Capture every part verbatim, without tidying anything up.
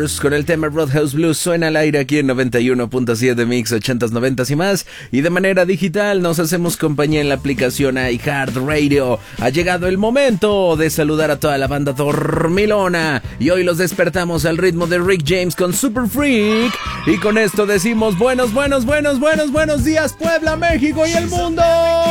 Doors con el tema Roadhouse Blues suena al aire aquí en noventa y uno punto siete Mix, ochentas, noventas y más. Y de manera digital nos hacemos compañía en la aplicación iHeartRadio. Ha llegado el momento de saludar a toda la banda dormilona. Y hoy los despertamos al ritmo de Rick James con Super Freak. Y con esto decimos buenos, buenos, buenos, buenos, buenos días Puebla, México y el mundo.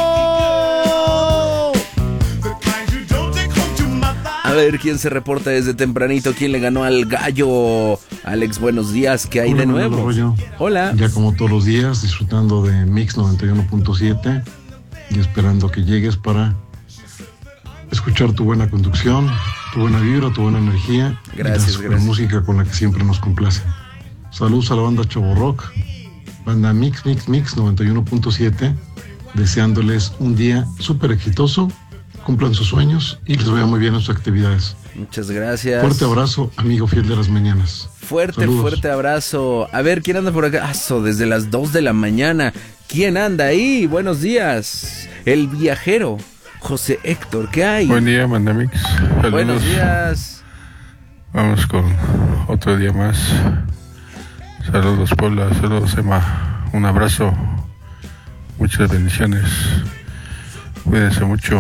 A ver, ¿quién se reporta desde tempranito? ¿Quién le ganó al gallo? Alex, buenos días, ¿qué hay Hola, de nuevo? Rollo. Hola. Ya como todos los días, disfrutando de Mix noventa y uno punto siete y esperando que llegues para escuchar tu buena conducción, tu buena vibra, tu buena energía. Gracias, y la gracias. música con la que siempre nos complace. Saludos a la banda Chavo Rock, banda Mix, Mix, Mix noventa y uno punto siete, deseándoles un día súper exitoso. Cumplan sus sueños y les vaya muy bien en sus actividades. Muchas gracias. Fuerte abrazo, amigo fiel de las mañanas. Fuerte, Saludos. fuerte abrazo. A ver, ¿quién anda por acá? Aso, desde las dos de la mañana. ¿Quién anda ahí? Buenos días. El viajero, José Héctor, ¿qué hay? Buen día, Mandamix. Saludos. Buenos días. Vamos con otro día más. Saludos, Paula. Saludos, Emma. Un abrazo. Muchas bendiciones. Cuídense mucho.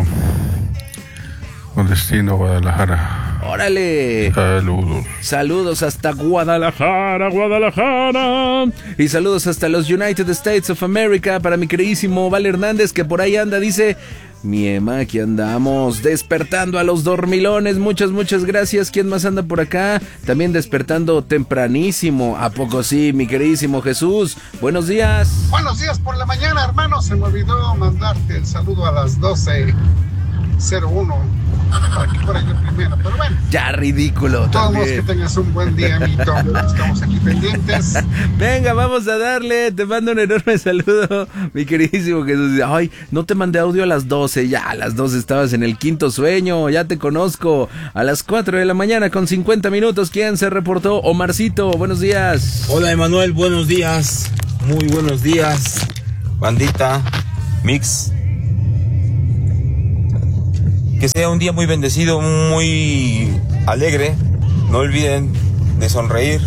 Con destino Guadalajara. ¡Órale! Saludos. Saludos hasta Guadalajara, Guadalajara. Y saludos hasta los United States of America para mi queridísimo Val Hernández, que por ahí anda, dice... Mi Emma, aquí andamos despertando a los dormilones. Muchas, muchas gracias. ¿Quién más anda por acá? También despertando tempranísimo. ¿A poco sí, mi queridísimo Jesús? Buenos días. Buenos días por la mañana, hermano. Se me olvidó mandarte el saludo a las doce cero uno para que fuera yo primero, pero bueno. Ya ridículo. De todos modos, también. que tengas un buen día, amito. Estamos aquí pendientes. Venga, vamos a darle. Te mando un enorme saludo, mi queridísimo Jesús. Ay, no te mandé audio a las doce. Ya a las doce estabas en el quinto sueño. Ya te conozco. A las cuatro de la mañana con cincuenta minutos. ¿Quién se reportó? Omarcito, buenos días. Hola, Emanuel, buenos días. Muy buenos días. Bandita, Mix. Que sea un día muy bendecido, muy alegre. No olviden de sonreír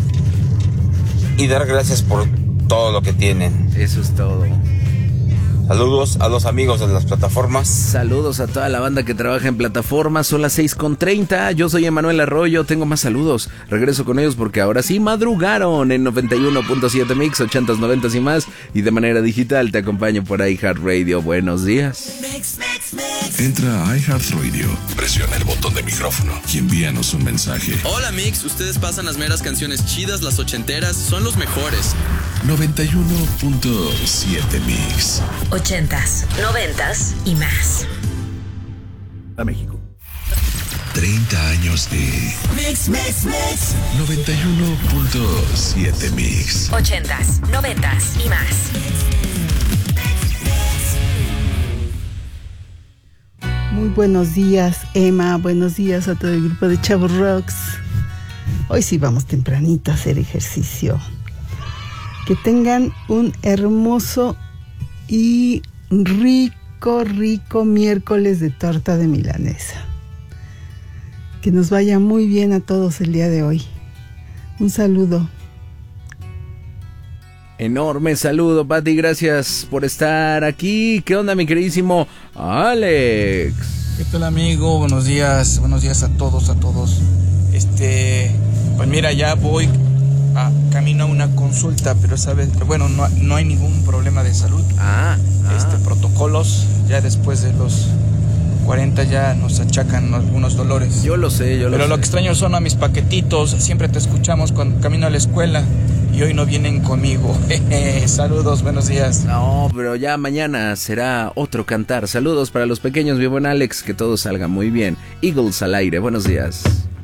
y dar gracias por todo lo que tienen. Eso es todo. Saludos a los amigos de las plataformas. Saludos a toda la banda que trabaja en plataformas. Son las seis con treinta. Yo soy Emanuel Arroyo. Tengo más saludos. Regreso con ellos porque ahora sí madrugaron en noventa y uno punto siete Mix, ochentas, noventas y más. Y de manera digital te acompaño por iHeartRadio. Buenos días. Entra a iHeartRadio, presiona el botón de micrófono y envíanos un mensaje. Hola Mix, ustedes pasan las meras canciones chidas, las ochenteras, son los mejores. noventa y uno punto siete Mix. Ochentas, noventas y más. A México. treinta años de Mix, mix, mix. noventa y uno punto siete Mix. Ochentas, noventas y más. Muy buenos días, Emma. Buenos días a todo el grupo de Chavos Rocks. Hoy sí vamos tempranito a hacer ejercicio. Que tengan un hermoso y rico, rico miércoles de torta de milanesa. Que nos vaya muy bien a todos el día de hoy. Un saludo. Enorme saludo, Pati, gracias por estar aquí. ¿Qué onda, mi queridísimo Alex? ¿Qué tal, amigo? Buenos días, buenos días a todos, a todos. Este, pues mira, ya voy a camino a una consulta, pero sabes, bueno, no, no hay ningún problema de salud. Ah, ah. Este, protocolos, ya después de los cuarenta ya nos achacan algunos dolores. Yo lo sé, yo lo sé. Pero lo que extraño son a mis paquetitos, siempre te escuchamos cuando camino a la escuela. Y hoy no vienen conmigo. Saludos, buenos días. No, pero ya mañana será otro cantar. Saludos para los pequeños, mi buen Alex, que todo salga muy bien. Eagles al aire, buenos días.